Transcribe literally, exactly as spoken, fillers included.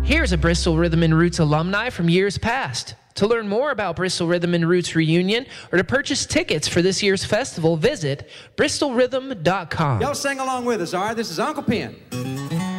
Here's a Bristol Rhythm and Roots alumni from years past. To learn more about Bristol Rhythm and Roots reunion or to purchase tickets for this year's festival, visit bristol rhythm dot com. Y'all sing along with us, all right? This is Uncle Pen.